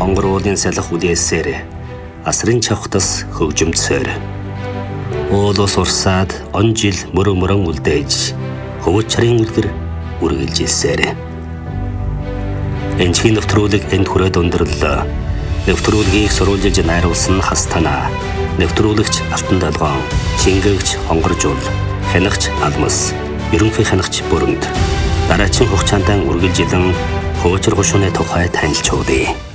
хонгор уулын салах үлээсээр асрын чавхтас хөгжимдсээр уулус урсаад он жил мөрөн үлдээж хөвөч чарын үлгэр үргэлжилсээр энэхийн нэвтрүүлэг энд хүрээд өндөрлөө. Нэвтрүүлгийг сурвалжиж найруулсан Хастана, нэвтрүүлэгч Алтан Далгон, шингээгч Хонгоржуул, хянагч Алмас, ерөнхий хянагч Бүрэнд дараачин хугацаанд үргэлжилэн хөөцөр гушууны тухай танилцуулъя.